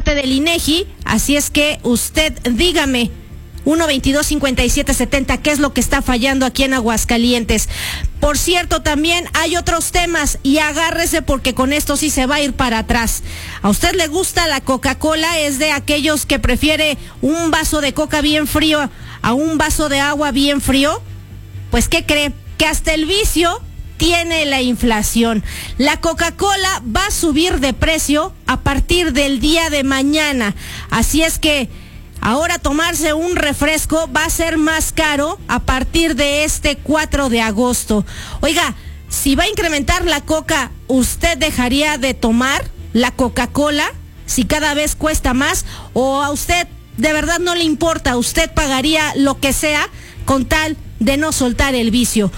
parte del INEGI, así es que usted dígame, 1-22-57-70, ¿qué es lo que está fallando aquí en Aguascalientes? Por cierto, también hay otros temas y agárrese porque con esto sí se va a ir para atrás. ¿A usted le gusta la Coca-Cola? ¿Es de aquellos que prefiere un vaso de coca bien frío a un vaso de agua bien frío? Pues, ¿qué cree? Que hasta el vicio tiene la inflación. La Coca-Cola va a subir de precio a partir del día de mañana. Así es que ahora tomarse un refresco va a ser más caro a partir de este 4 de agosto. Oiga, si va a incrementar la coca, ¿usted dejaría de tomar la Coca-Cola si cada vez cuesta más? ¿O a usted de verdad no le importa? ¿Usted pagaría lo que sea con tal de no soltar el vicio?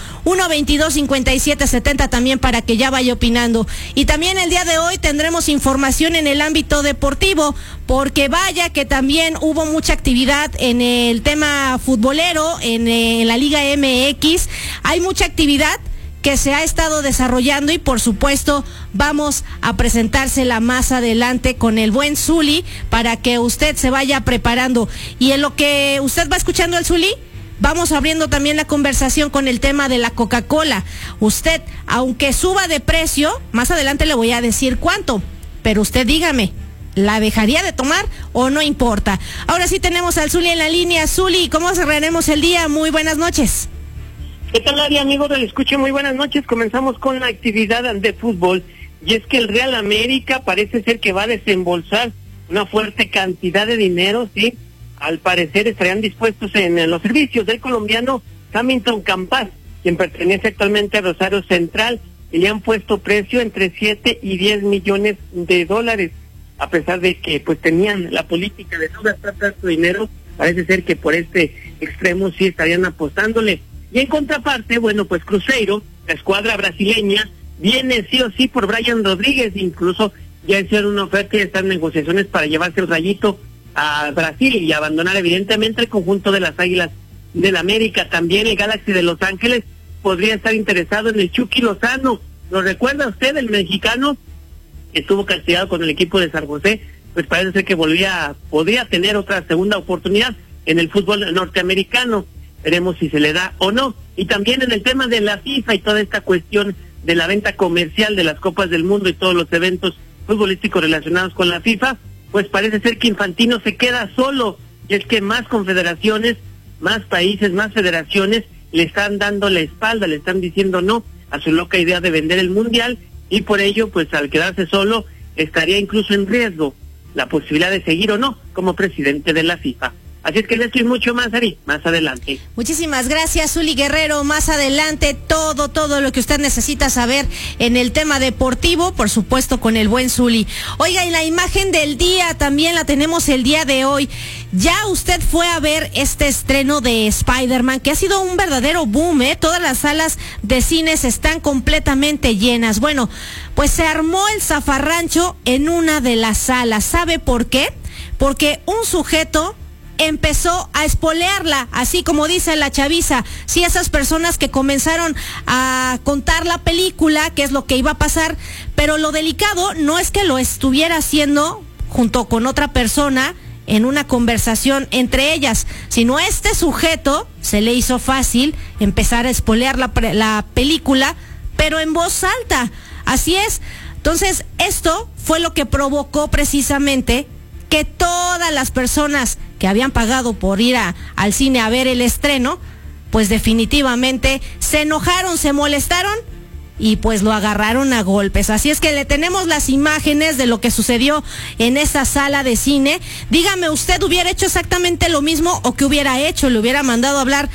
1-22-57-70 también para que ya vaya opinando. Y también el día de hoy tendremos información en el ámbito deportivo, porque vaya que también hubo mucha actividad en el tema futbolero, en la Liga MX. Hay mucha actividad que se ha estado desarrollando y por supuesto vamos a presentársela más adelante con el buen Zuli para que usted se vaya preparando. Y en lo que usted va escuchando al Zuli, vamos abriendo también la conversación con el tema de la Coca-Cola. Usted, aunque suba de precio, más adelante le voy a decir cuánto, pero usted dígame, ¿la dejaría de tomar o no importa? Ahora sí tenemos al Zuli en la línea. Zuli, ¿cómo cerraremos el día? Muy buenas noches. ¿Qué tal, Ari, amigo del Escuche? Muy buenas noches. Comenzamos con la actividad de fútbol, y es que el Real América parece ser que va a desembolsar una fuerte cantidad de dinero, ¿sí? Al parecer estarían dispuestos en los servicios del colombiano Hamilton Campas, quien pertenece actualmente a Rosario Central, y le han puesto precio entre 7 y 10 millones de dólares. A pesar de que pues tenían la política de no gastar tanto dinero, parece ser que por este extremo sí estarían apostándole. Y en contraparte, bueno, pues Cruzeiro, la escuadra brasileña, viene sí o sí por Brian Rodríguez, incluso ya hicieron una oferta y están en negociaciones para llevarse el Rayito a Brasil y abandonar evidentemente el conjunto de las Águilas del América. También el Galaxy de Los Ángeles podría estar interesado en el Chucky Lozano. ¿Lo recuerda usted? El mexicano estuvo castigado con el equipo de San José, pues parece ser que podría tener otra segunda oportunidad en el fútbol norteamericano. Veremos si se le da o no. Y también en el tema de la FIFA y toda esta cuestión de la venta comercial de las Copas del Mundo y todos los eventos futbolísticos relacionados con la FIFA, pues parece ser que Infantino se queda solo. Y es que más confederaciones, más países, más federaciones le están dando la espalda, le están diciendo no a su loca idea de vender el Mundial, y por ello, pues al quedarse solo, estaría incluso en riesgo la posibilidad de seguir o no como presidente de la FIFA. Así es que le estoy mucho más, Ari, más adelante. Muchísimas gracias, Zuli Guerrero. Más adelante, todo lo que usted necesita saber en el tema deportivo, por supuesto, con el buen Zuli. Oiga, y la imagen del día también la tenemos el día de hoy. Ya usted fue a ver este estreno de Spider-Man, que ha sido un verdadero boom, ¿eh? Todas las salas de cines están completamente llenas. Bueno, pues se armó el zafarrancho en una de las salas. ¿Sabe por qué? Porque un sujeto empezó a espolearla, así como dice la chaviza. Sí, esas personas que comenzaron a contar la película, qué es lo que iba a pasar, pero lo delicado no es que lo estuviera haciendo junto con otra persona en una conversación entre ellas, sino este sujeto se le hizo fácil empezar a espolear la película, pero en voz alta. Así es. Entonces, esto fue lo que provocó precisamente que todas las personas que habían pagado por ir al cine a ver el estreno, pues definitivamente se enojaron, se molestaron y pues lo agarraron a golpes. Así es que le tenemos las imágenes de lo que sucedió en esa sala de cine. Dígame, ¿usted hubiera hecho exactamente lo mismo o qué hubiera hecho? ¿Le hubiera mandado a hablar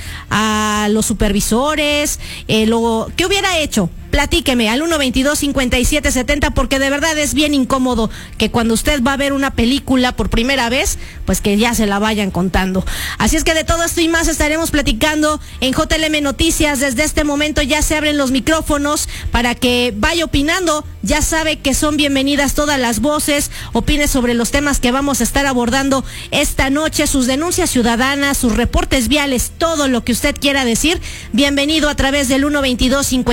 a los supervisores? ¿Qué hubiera hecho? Platíqueme al 1-22-57-70, porque de verdad es bien incómodo que cuando usted va a ver una película por primera vez, pues que ya se la vayan contando. Así es que de todo esto y más estaremos platicando en JLM Noticias. Desde este momento ya se abren los micrófonos para que vaya opinando. Ya sabe que son bienvenidas todas las voces. Opine sobre los temas que vamos a estar abordando esta noche, sus denuncias ciudadanas, sus reportes viales, todo lo que usted quiera decir. Bienvenido a través del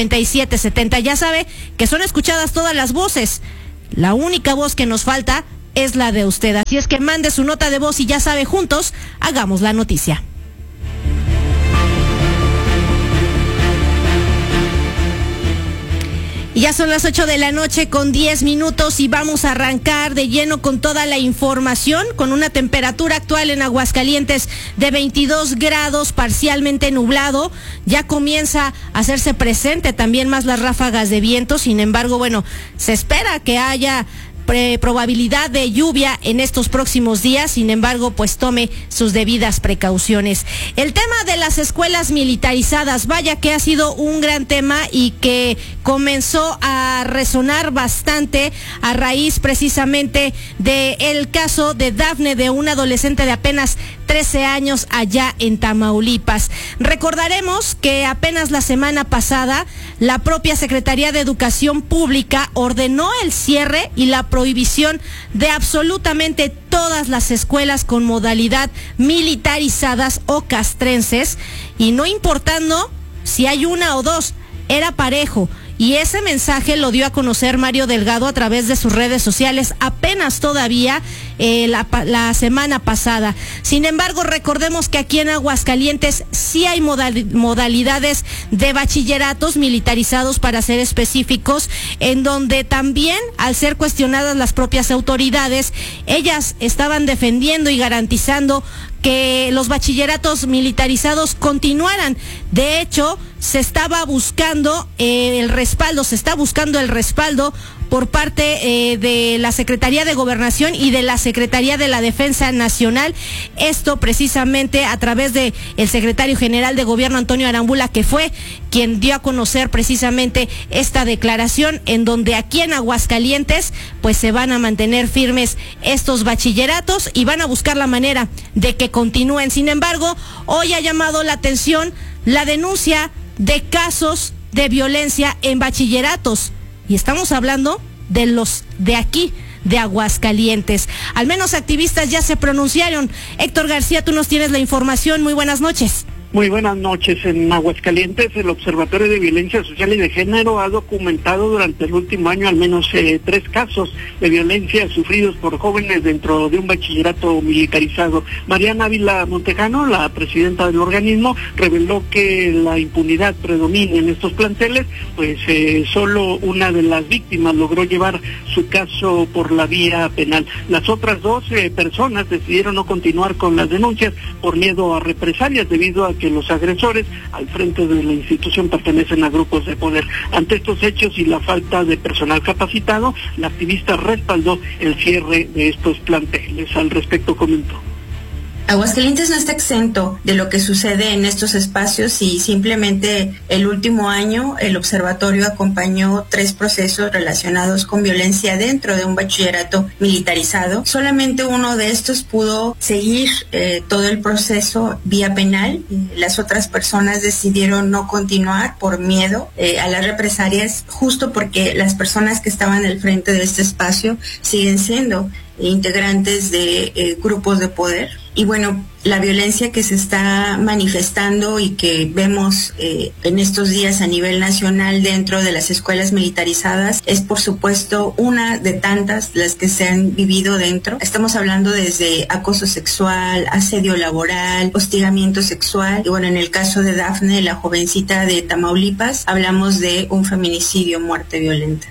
1-22-57-70. Ya sabe que son escuchadas todas las voces. La única voz que nos falta es la de usted. Así es que mande su nota de voz y ya sabe, juntos hagamos la noticia. Y ya son las 8 de la noche con 10 minutos y vamos a arrancar de lleno con toda la información, con una temperatura actual en Aguascalientes de 22 grados, parcialmente nublado. Ya comienza a hacerse presente también más las ráfagas de viento. Sin embargo, bueno, se espera que haya probabilidad de lluvia en estos próximos días. Sin embargo, pues tome sus debidas precauciones. El tema de las escuelas militarizadas, vaya que ha sido un gran tema y que comenzó a resonar bastante a raíz precisamente del caso de Dafne, de una adolescente de apenas 13 años allá en Tamaulipas. Recordaremos que apenas la semana pasada la propia Secretaría de Educación Pública ordenó el cierre y la prohibición de absolutamente todas las escuelas con modalidad militarizadas o castrenses, y no importando si hay una o dos, era parejo. Y ese mensaje lo dio a conocer Mario Delgado a través de sus redes sociales apenas todavía la semana pasada. Sin embargo, recordemos que aquí en Aguascalientes sí hay modalidades de bachilleratos militarizados, para ser específicos, en donde también, al ser cuestionadas las propias autoridades, ellas estaban defendiendo y garantizando que los bachilleratos militarizados continuaran. De hecho, se está buscando el respaldo por parte de la Secretaría de Gobernación y de la Secretaría de la Defensa Nacional. Esto precisamente a través de el secretario general de Gobierno, Antonio Arambula, que fue quien dio a conocer precisamente esta declaración, en donde aquí en Aguascalientes pues se van a mantener firmes estos bachilleratos y van a buscar la manera de que continúen. Sin embargo, hoy ha llamado la atención la denuncia de casos de violencia en bachilleratos. Y estamos hablando de los de aquí, de Aguascalientes. Al menos activistas ya se pronunciaron. Héctor García, tú nos tienes la información. Muy buenas noches. Muy buenas noches. En Aguascalientes, el Observatorio de Violencia Social y de Género ha documentado durante el último año al menos 3 casos de violencia sufridos por jóvenes dentro de un bachillerato militarizado. Mariana Ávila Montejano, la presidenta del organismo, reveló que la impunidad predomina en estos planteles, pues solo una de las víctimas logró llevar su caso por la vía penal. Las otras 2 personas decidieron no continuar con las denuncias por miedo a represalias, debido a que los agresores al frente de la institución pertenecen a grupos de poder. Ante estos hechos y la falta de personal capacitado, la activista respaldó el cierre de estos planteles. Al respecto comentó: Aguascalientes no está exento de lo que sucede en estos espacios, y simplemente el último año el observatorio acompañó 3 procesos relacionados con violencia dentro de un bachillerato militarizado. Solamente uno de estos pudo seguir todo el proceso vía penal. Las otras personas decidieron no continuar por miedo a las represalias, justo porque las personas que estaban al frente de este espacio siguen siendo integrantes de grupos de poder. Y bueno, la violencia que se está manifestando y que vemos en estos días a nivel nacional dentro de las escuelas militarizadas es, por supuesto, una de tantas las que se han vivido dentro. Estamos hablando desde acoso sexual, asedio laboral, hostigamiento sexual, y bueno, en el caso de Dafne, la jovencita de Tamaulipas, hablamos de un feminicidio, muerte violenta.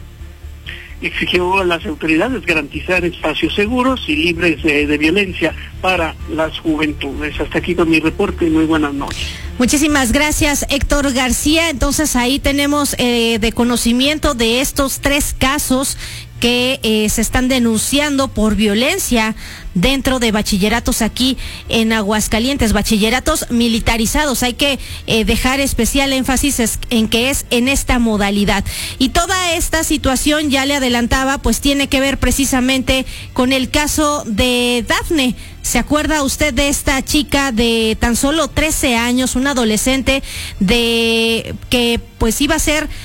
Exigió a las autoridades garantizar espacios seguros y libres de violencia para las juventudes. Hasta aquí con mi reporte y muy buenas noches. Muchísimas gracias, Héctor García. Entonces ahí tenemos de conocimiento de estos 3 casos que se están denunciando por violencia dentro de bachilleratos aquí en Aguascalientes, bachilleratos militarizados. Hay que dejar especial énfasis en que es en esta modalidad. Y toda esta situación, ya le adelantaba, pues tiene que ver precisamente con el caso de Dafne. ¿Se acuerda usted de esta chica de tan solo 13 años, una adolescente de que pues iba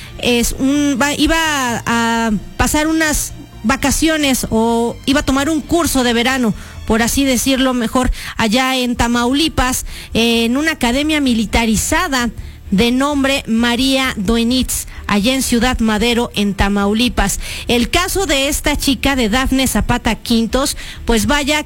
a pasar unas vacaciones o iba a tomar un curso de verano, por así decirlo mejor, allá en Tamaulipas, en una academia militarizada de nombre María Doenitz? allá en Ciudad Madero, en Tamaulipas. El caso de esta chica, de Dafne Zapata Quintos, pues vaya